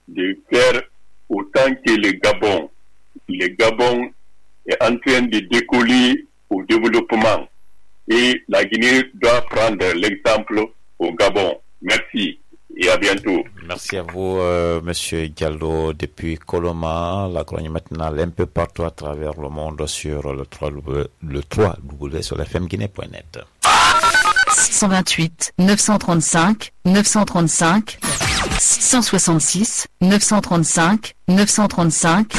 de faire autant que le Gabon. Le Gabon est en train de décoller au développement et la Guinée doit prendre l'exemple au Gabon. Merci et à bientôt. Merci à vous, Monsieur Diallo, depuis Coloma, la chronique matinale un peu partout à travers le monde sur le 3W sur fmguinée.net. 628 935 935 666 935 935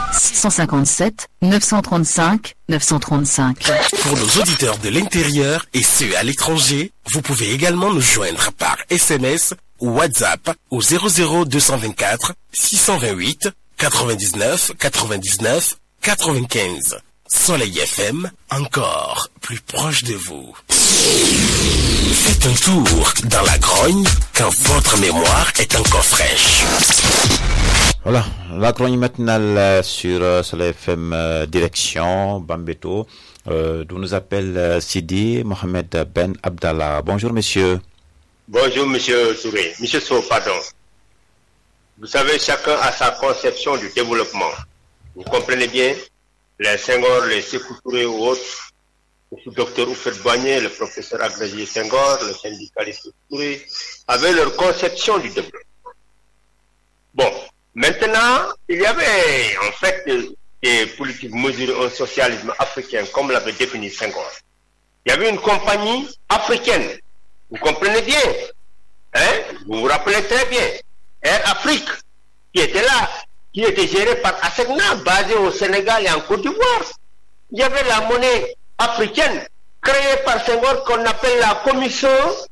657 935 935. Pour nos auditeurs de l'intérieur et ceux à l'étranger, vous pouvez également nous joindre par SMS ou WhatsApp au 00 224 628 99 99 95. Soleil FM, encore plus proche de vous. Faites un tour dans la grogne quand votre mémoire est encore fraîche. Voilà, la chronique matinale sur Soleil FM direction Bambeto, d'où nous appelle Sidi Mohamed Ben Abdallah. Bonjour monsieur. Bonjour monsieur Touré, monsieur Sow, pardon. Vous savez, chacun a sa conception du développement. Vous comprenez bien? Les Senghor, les Sékou Touré ou autres, le docteur Oufet-Boigné, le professeur agrégé Senghor, le syndicaliste Touré, avaient leur conception du développement. Bon, maintenant, il y avait en fait des politiques mesurées au socialisme africain, comme l'avait défini Senghor. Il y avait une compagnie africaine, vous comprenez bien, hein? Vous vous rappelez très bien, Air Afrique, qui était là, qui était gérée par Assegna, basée au Sénégal et en Côte d'Ivoire. Il y avait la monnaie africaine, créée par Senghor, qu'on appelle la commission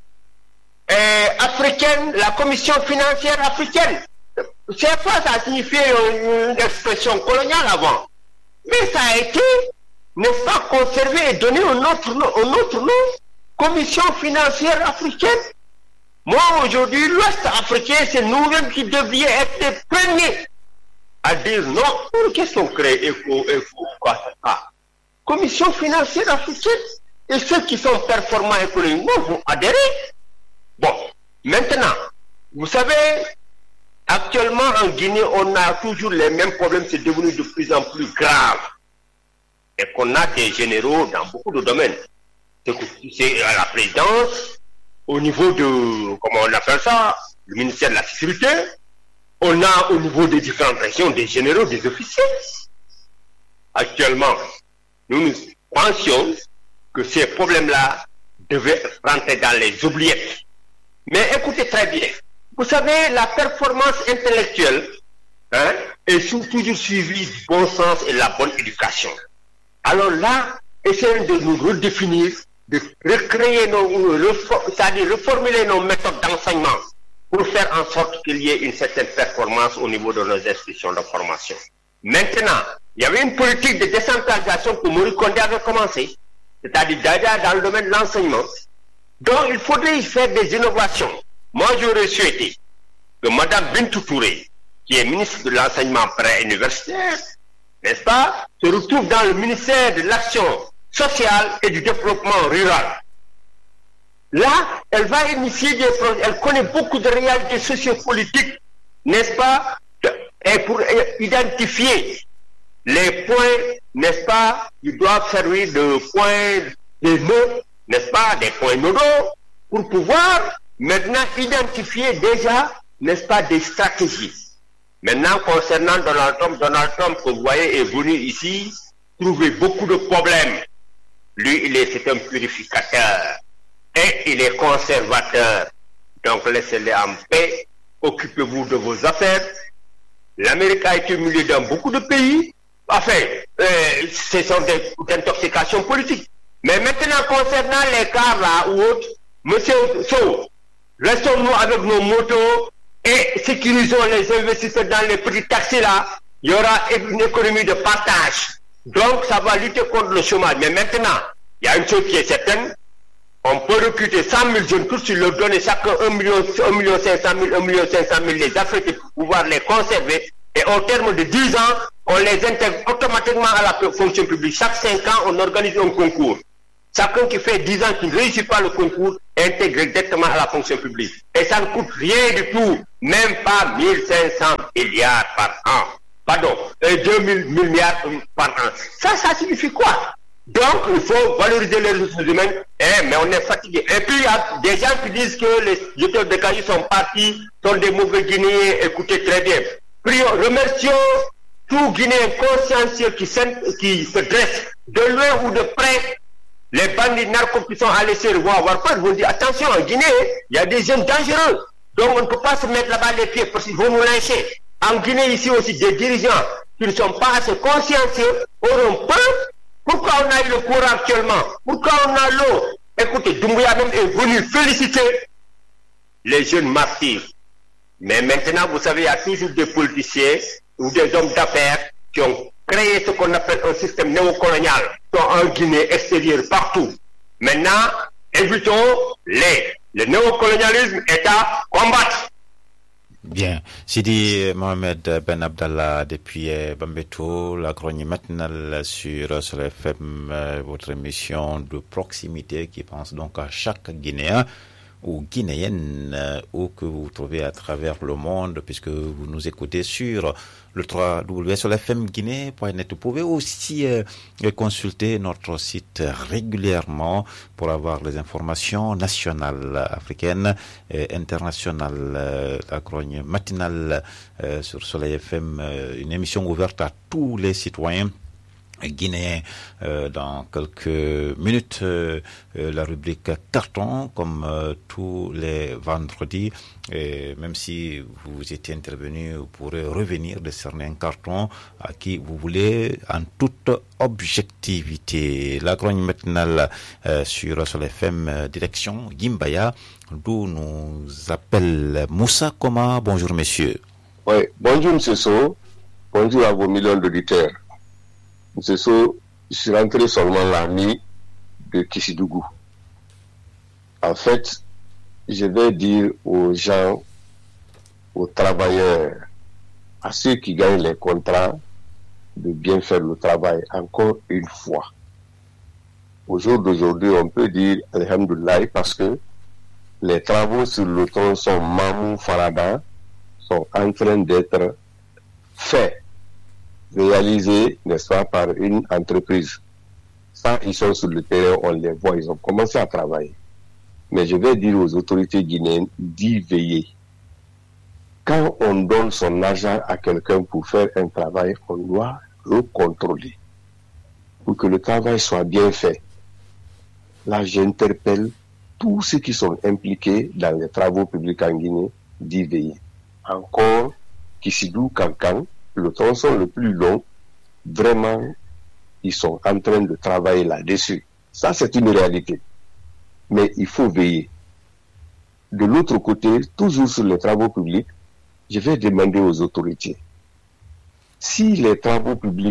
africaine, la commission financière africaine. C'est pas ça signifiait une expression coloniale avant. Mais ça a été, n'est-ce pas, conservé et donné un autre nom, commission financière africaine. Moi, aujourd'hui, l'Ouest africain, c'est nous-mêmes qui devrions être les premiers à dire non. Qu'est-ce qu'on crée quoi ça? Commission financière africaine. Et ceux qui sont performants économiquement vont adhérer. Bon, maintenant, vous savez, actuellement en Guinée, on a toujours les mêmes problèmes, c'est devenu de plus en plus grave. Et qu'on a des généraux dans beaucoup de domaines. C'est à la présidence, au niveau de, comment on appelle ça, le ministère de la Sécurité. On a au niveau des différentes régions des généraux, des officiers. Actuellement, nous pensions que ces problèmes-là devaient rentrer dans les oubliettes. Mais écoutez très bien. Vous savez, la performance intellectuelle est toujours suivie du bon sens et de la bonne éducation. Alors là, essayons de nous redéfinir, de recréer c'est-à-dire reformuler nos méthodes d'enseignement pour faire en sorte qu'il y ait une certaine performance au niveau de nos institutions de formation. Maintenant, il y avait une politique de décentralisation que Maurice Condé avait commencé, c'est-à-dire déjà dans le domaine de l'enseignement. Donc, il faudrait y faire des innovations. Moi, j'aurais souhaité que Mme Bintou Touré, qui est ministre de l'enseignement pré-universitaire, n'est-ce pas, se retrouve dans le ministère de l'action sociale et du développement rural. Là, elle va initier des projets, elle connaît beaucoup de réalités sociopolitiques, n'est-ce pas, et pour identifier les points, n'est-ce pas, ils doivent servir de points, des nœuds, n'est-ce pas, des points nodaux, pour pouvoir maintenant identifier déjà, n'est-ce pas, des stratégies. Maintenant, concernant Donald Trump, que vous voyez, est venu ici trouver beaucoup de problèmes. Lui, c'est un purificateur. Et il est conservateur. Donc, laissez-le en paix. Occupez-vous de vos affaires. L'Amérique a été humiliée dans beaucoup de pays. Enfin, ce sont des intoxications politiques. Mais maintenant, concernant les cas là ou autres, monsieur Sow, restons-nous avec nos motos et sécurisons les investisseurs dans les petits taxis là. Il y aura une économie de partage. Donc, ça va lutter contre le chômage. Mais maintenant, il y a une chose qui est certaine. On peut recruter 100 000 jeunes tous, leur donner chacun 1 million 500 000 les affecter pour pouvoir les conserver. Et au terme de 10 ans, on les intègre automatiquement à la fonction publique. Chaque 5 ans, on organise un concours. chacun qui fait 10 ans, qui ne réussit pas le concours, intègre directement à la fonction publique. Et ça ne coûte rien du tout, même pas 1500 milliards par an. Pardon, 2000 milliards par an. Ça signifie quoi? Donc, il faut valoriser les ressources humaines, mais on est fatigué. Et puis, il y a des gens qui disent que les jeteurs de cailloux sont partis, sont des mauvais Guinéens. Écoutez très bien. Remercions tout Guinéen consciencieux qui se dresse de loin ou de près. Les bandits narcos qui sont allés vont avoir peur, vont dire attention, en Guinée, il y a des jeunes dangereux. Donc, on ne peut pas se mettre là-bas les pieds parce qu'ils vont nous lyncher. En Guinée, ici aussi, des dirigeants qui ne sont pas assez consciencieux auront peur. Pourquoi on a eu le courant actuellement? Pourquoi on a l'eau? Écoutez, Doumbouya même est venu féliciter les jeunes martyrs. Mais maintenant, vous savez, il y a toujours des politiciens ou des hommes d'affaires qui ont créé ce qu'on appelle un système néocolonial. Ils sont en Guinée, extérieur, partout. Maintenant, évitons le néocolonialisme est à combattre. Bien. Sidi Mohamed Ben Abdallah depuis Bambeto, la chronique matinale sur FM, votre émission de proximité qui pense donc à chaque Guinéen ou Guinéenne ou que vous trouvez à travers le monde puisque vous nous écoutez sur le www.fmguinée.net. Vous pouvez aussi consulter notre site régulièrement pour avoir les informations nationales, africaines et internationales. La chronique matinale sur Soleil FM, une émission ouverte à tous les citoyens guinéen. Dans quelques minutes, la rubrique carton comme tous les vendredis. Et même si vous étiez intervenu, vous pourrez revenir décerner un carton à qui vous voulez en toute objectivité. La chronique matinale sur FM direction Gimbaya, d'où nous appelle Moussa Koma. Bonjour messieurs. Oui, bonjour monsieur So. Bonjour à vos millions d'auditeurs. Monsieur So, je suis rentré seulement la nuit de Kissidougou. En fait, je vais dire aux gens, aux travailleurs, à ceux qui gagnent les contrats, de bien faire le travail encore une fois. Au jour d'aujourd'hui, on peut dire Alhamdoulilah parce que les travaux sur le tronçon Mamou-Farada sont en train d'être faits, réalisés, n'est-ce pas, par une entreprise. Ça, ils sont sur le terrain, on les voit, ils ont commencé à travailler. Mais je vais dire aux autorités guinéennes d'y veiller. Quand on donne son argent à quelqu'un pour faire un travail, on doit le contrôler pour que le travail soit bien fait. Là, j'interpelle tous ceux qui sont impliqués dans les travaux publics en Guinée d'y veiller. Encore, Kissidou-Kankan, le tronçon le plus long, vraiment, ils sont en train de travailler là-dessus. Ça, c'est une réalité. Mais il faut veiller. De l'autre côté, toujours sur les travaux publics, je vais demander aux autorités, si les travaux publics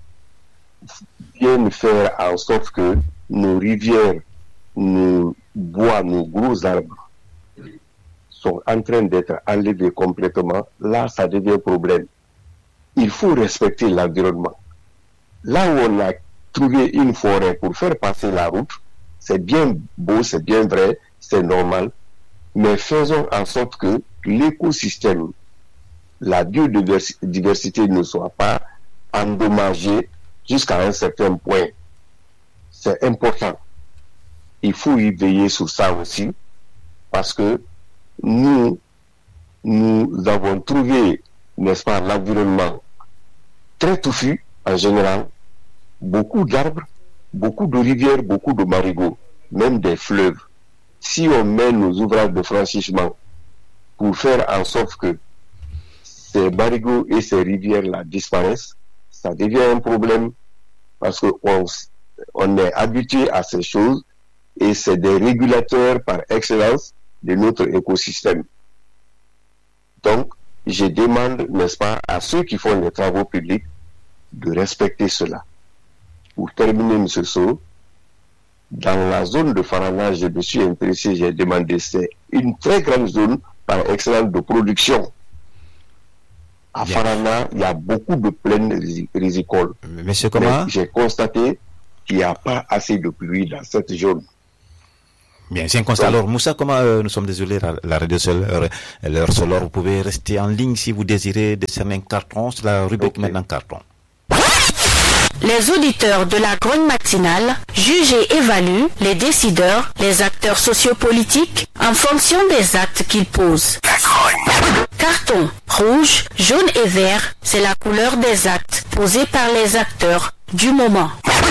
viennent faire en sorte que nos rivières, nos bois, nos gros arbres sont en train d'être enlevés complètement, là, ça devient problème. Il faut respecter l'environnement. Là où on a trouvé une forêt pour faire passer la route, c'est bien beau, c'est bien vrai, c'est normal, mais faisons en sorte que l'écosystème, la biodiversité ne soit pas endommagée jusqu'à un certain point. C'est important. Il faut y veiller sur ça aussi, parce que nous avons trouvé, n'est-ce pas, l'environnement très touffu en général, beaucoup d'arbres, beaucoup de rivières, beaucoup de marigots, même des fleuves. Si on met nos ouvrages de franchissement pour faire en sorte que ces marigots et ces rivières-là disparaissent, ça devient un problème parce qu'on est habitué à ces choses et c'est des régulateurs par excellence de notre écosystème. Donc, je demande, n'est-ce pas, à ceux qui font les travaux publics de respecter cela. Pour terminer, M. So, dans la zone de Farana, je me suis intéressé, j'ai demandé, c'est une très grande zone par excellence de production. À Farana, il y a beaucoup de plaines rizicoles. Monsieur comment? J'ai constaté qu'il n'y a pas assez de pluie dans cette zone. Bien, c'est un constat. Alors, Moussa, comment nous sommes désolés, la radio l'heure solaire, vous pouvez rester en ligne si vous désirez décerner un carton. C'est la rubrique maintenant carton. Les auditeurs de la grogne matinale jugent et évaluent les décideurs, les acteurs sociopolitiques en fonction des actes qu'ils posent. Carton rouge, jaune et vert, c'est la couleur des actes posés par les acteurs du moment.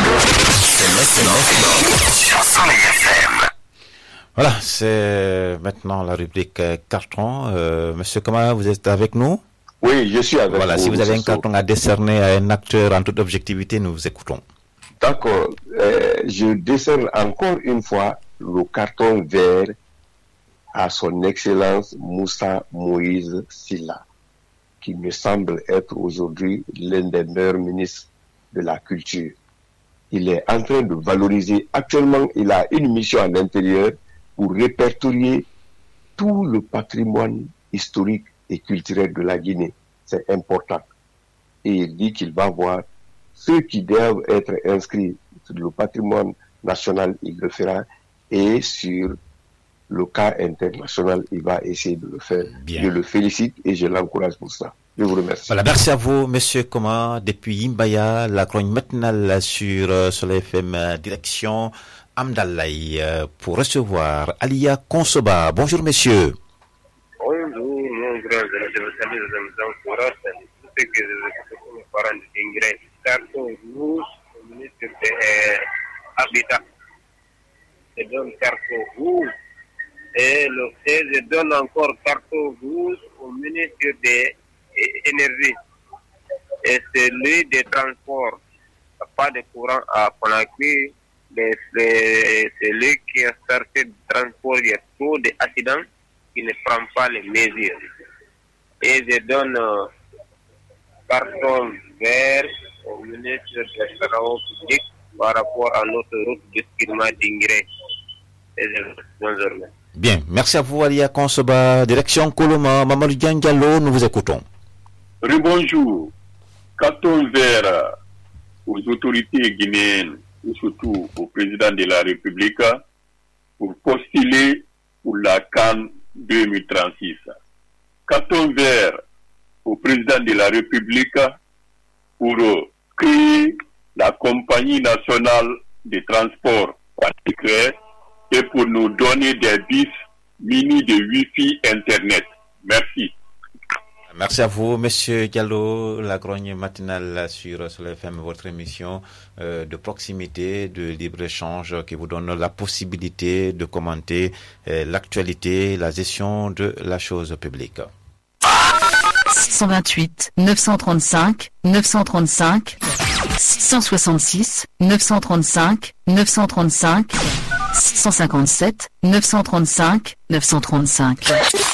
Voilà, c'est maintenant la rubrique carton. Monsieur Kama, vous êtes avec nous? Oui, je suis avec vous. Voilà, si vous avez un carton à décerner à un acteur en toute objectivité, nous vous écoutons. D'accord. Je décerne encore une fois le carton vert à son Excellence Moussa Moïse Silla, qui me semble être aujourd'hui l'un des meilleurs ministres de la culture. Il est en train de valoriser. Actuellement, il a une mission à l'intérieur pour répertorier tout le patrimoine historique et culturel de la Guinée. C'est important. Et il dit qu'il va voir ceux qui doivent être inscrits sur le patrimoine national, il le fera, et sur le cas international, il va essayer de le faire. Bien. Je le félicite et je l'encourage pour ça. Je vous remercie. Voilà, merci à vous, Monsieur Koma, depuis Imbaya, la grogne matinale sur Soleil FM, direction Amdalaï, pour recevoir Alia Konsoba. Bonjour, monsieur. Bonjour, mon grand, je vous salue, je vous encourage. Tout ce que je mes parents d'Ingray, carton rouge au ministre de l'Habitat. Je donne carton rouge. Et je donne encore carton rouge au ministre de l'Énergie. Et celui des transports. Il n'y a pas de courant à Conakry. Celui qui a starté le transport, il y a trop d'accidents qui ne prend pas les mesures. Et je donne carton vert au ministre des Travaux publics par rapport à notre route de Skirma d'Ingray. Bonjour. Bien, merci à vous, Alia Konsoba, direction Koloma, Mamadou Diallo, nous vous écoutons. Bonjour. Carton vert aux autorités guinéennes, et surtout au président de la République, pour postuler pour la CAN 2036. Carton vert au président de la République pour créer la compagnie nationale de transport particulier et pour nous donner des bus mini de Wi-Fi Internet. Merci. Merci à vous, Monsieur Diallo, la grogne matinale sur Soleil FM, votre émission de proximité, de libre-échange qui vous donne la possibilité de commenter l'actualité, la gestion de la chose publique. 628 935 935 666 935 935 657 935 935.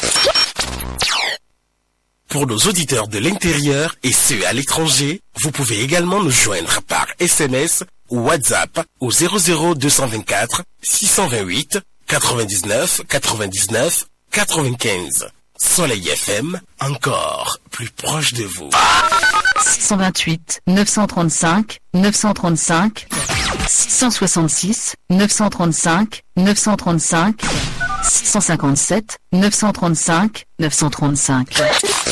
Pour nos auditeurs de l'intérieur et ceux à l'étranger, vous pouvez également nous joindre par SMS ou WhatsApp au 00224 628 99 99 95. Soleil FM, encore plus proche de vous. 628 935 935 666 935 935 657 935 935.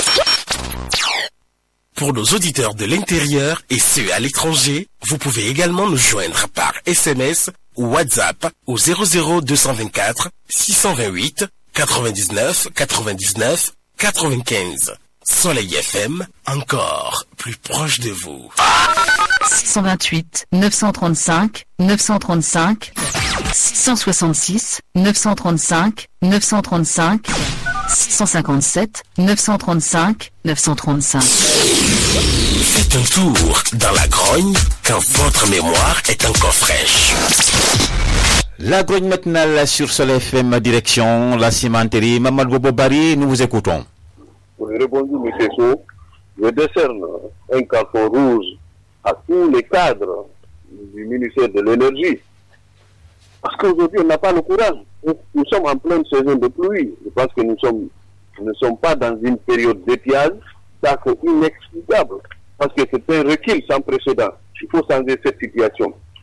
Pour nos auditeurs de l'intérieur et ceux à l'étranger, vous pouvez également nous joindre par SMS ou WhatsApp au 00224 628 99 99 95. Soleil FM, encore plus proche de vous. 628 935 935 666 935 935 657 935 935. Faites un tour dans la grogne quand votre mémoire est encore fraîche. La grogne matinale sur Soleil FM, direction la cimenterie. Mamadou Bobari, nous vous écoutons. Oui, rebonjour, M. So. Je décerne un carton rouge à tous les cadres du ministère de l'Énergie. Parce qu'aujourd'hui, on n'a pas le courant. Nous sommes en pleine saison de pluie. Je pense que nous ne sommes pas dans une période d'étiage. Ça, c'est inexplicable. Parce que c'est un recul sans précédent. Il faut changer cette situation.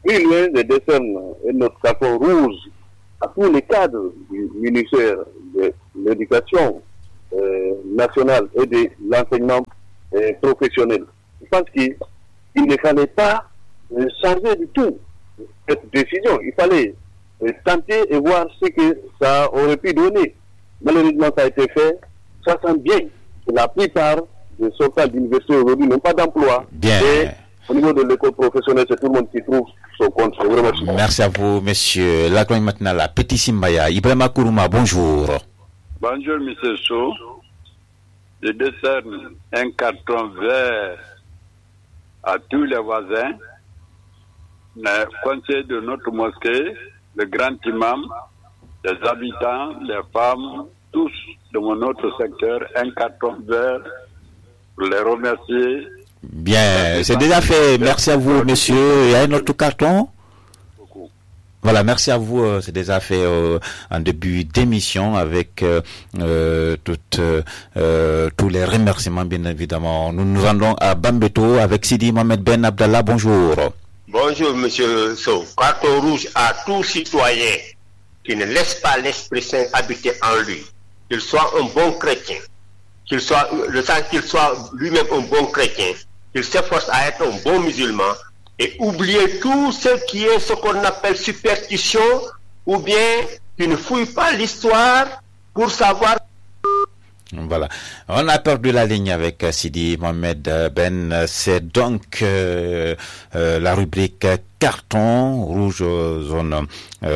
plus loin, je décerne notre carton rouge à tous les cadres du ministère de l'Éducation nationale et de l'enseignement professionnel. Je pense qu'il ne fallait pas changer du tout cette décision. Il fallait tenter et voir ce que ça aurait pu donner. Malheureusement, ça a été fait. Ça sent bien que la plupart des sortants d'université aujourd'hui n'ont pas d'emploi. Bien. Et au niveau de l'école professionnelle, c'est tout le monde qui trouve son compte. Merci à vous, monsieur. La grogne matinale à Petit Simbaya. Ibrahima Kourouma, bonjour. Bonjour, monsieur Sow. Je décerne un carton vert à tous les voisins, les conseillers de notre mosquée, le grand imam, les habitants, les femmes, tous de mon autre secteur, un carton vert pour les remercier. Bien, c'est déjà fait. Merci à vous, monsieur. Il y a un autre carton? Voilà, merci à vous. C'est déjà fait en début d'émission avec tous les remerciements, bien évidemment. Nous nous rendons à Bambeto avec Sidi Mohamed Ben Abdallah. Bonjour. Bonjour, monsieur Sow. Carton rouge à tout citoyen qui ne laisse pas l'Esprit Saint habiter en lui. Qu'il soit un bon chrétien, qu'il soit lui-même un bon chrétien, qu'il s'efforce à être un bon musulman et oublier tout ce qui est ce qu'on appelle superstition ou bien qui ne fouille pas l'histoire pour savoir. Voilà, on a perdu la ligne avec Sidi Mohamed Ben. C'est donc la rubrique carton rouge, zone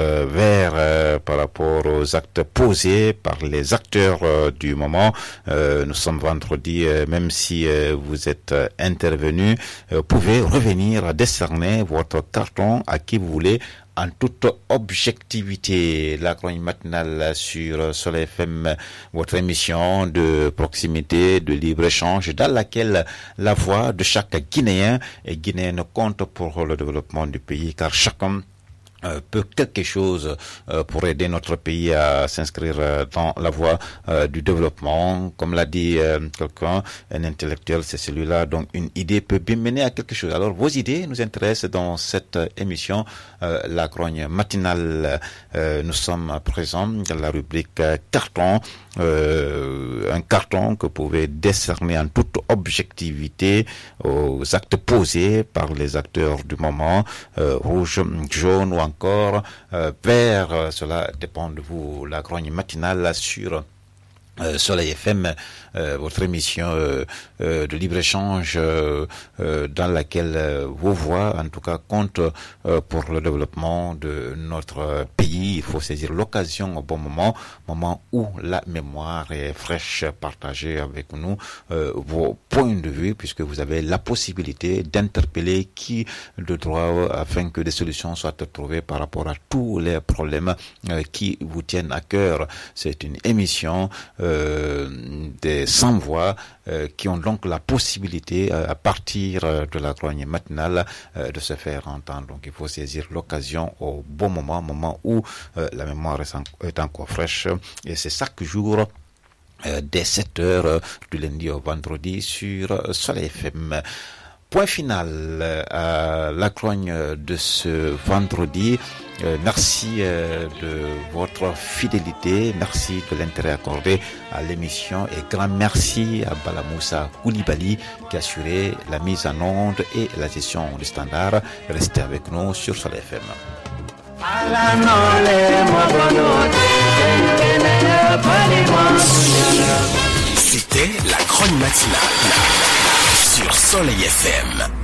vert par rapport aux actes posés par les acteurs du moment. Nous sommes vendredi, même si vous êtes intervenu, vous pouvez revenir décerner votre carton à qui vous voulez. En toute objectivité, la chronique matinale sur Soleil FM, votre émission de proximité, de libre-échange, dans laquelle la voix de chaque Guinéen et Guinéenne compte pour le développement du pays, car chacun peut quelque chose pour aider notre pays à s'inscrire dans la voie du développement. Comme l'a dit quelqu'un, un intellectuel, c'est celui-là dont une idée peut bien mener à quelque chose. Alors, vos idées nous intéressent dans cette émission, la grogne matinale. Nous sommes présents dans la rubrique carton, un carton que vous pouvez décerner en toute objectivité aux actes posés par les acteurs du moment, rouge, jaune ou encore vert. Cela dépend de vous. La grogne matinale sur Soleil FM, votre émission de libre-échange dans laquelle vos voix, en tout cas, comptent pour le développement de notre pays. Il faut saisir l'occasion au bon moment où la mémoire est fraîche, partagée avec nous vos points de vue, puisque vous avez la possibilité d'interpeller qui de droit afin que des solutions soient trouvées par rapport à tous les problèmes qui vous tiennent à cœur. C'est une émission des sans-voix qui ont donc la possibilité à partir de la grogne matinale de se faire entendre. Donc il faut saisir l'occasion au bon moment où la mémoire est encore fraîche, et c'est chaque jour dès 7h du lundi au vendredi sur Soleil FM. Point final à la grogne de ce vendredi. Merci de votre fidélité, merci de l'intérêt accordé à l'émission et grand merci à Balamoussa Koulibaly qui a assuré la mise en onde et la gestion du standard. Restez avec nous sur Soleil FM. C'était la grogne matinale sur Soleil FM.